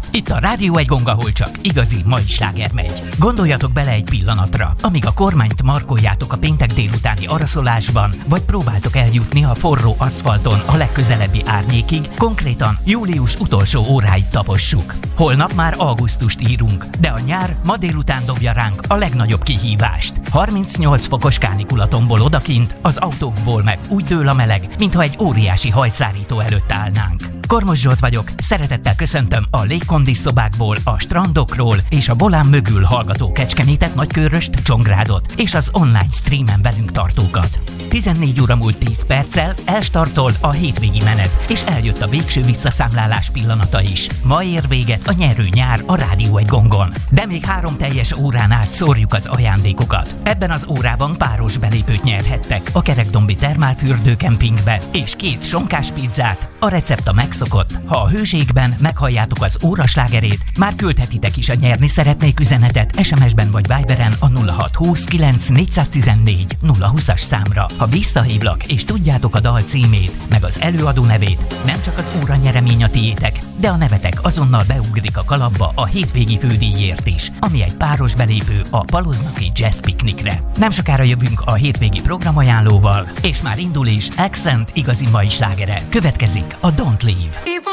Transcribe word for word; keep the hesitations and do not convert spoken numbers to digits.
Itt a Rádió egy Gong, ahol csak igazi mai sláger megy. Gondoljatok bele egy pillanatra, amíg a kormányt markoljátok a péntek délutáni araszolásban, vagy próbáltok eljutni a forró aszfalton a legközelebbi árnyékig, konkrétan július utolsó óráit tapossuk. Holnap már augusztust írunk, de a nyár ma délután dobja ránk a legnagyobb kihívást. harmincnyolc fokos kánikula tombol odakint, az autókból meg úgy dől a meleg, mintha egy óriási hajszárító előtt állnánk. Kormos Zsolt vagyok, szeretettel köszöntöm a légkondis szobákból, a strandokról és a volán mögül hallgató Kecskemétet, Nagykőröst, Csongrádot és az online streamen velünk tartókat. tizennégy óra múlt tíz perccel elstartol a hétvégi menet, és eljött a végső visszaszámlálás pillanata is. Ma ér véget a nyerő nyár a Rádió egy Gongon. De még három teljes órán át szórjuk az ajándékokat. Ebben az órában páros belépőt nyerhettek a Kerekdombi Termálfürdő kempingbe, és két sonkás pizzát, a recept a megszokott. Ha a hőségben meghalljátok az óra slágerét, már küldhetitek is a nyerni szeretnék üzenetet es em es-ben vagy Viberen a nulla hat húsz kilenc négyszáztizennégy nulla húszas számra. Ha visszahívlak és tudjátok a dal címét, meg az előadó nevét, nem csak az óra nyeremény a tiétek, de a nevetek azonnal beugrik a kalapba a hétvégi fődíjért is, ami egy páros belépő a Paloznaki Jazz Piknikre. Nem sokára jövünk a hétvégi programajánlóval, és már indul is Accent igazi mai slágere. Következik a Don't Leave.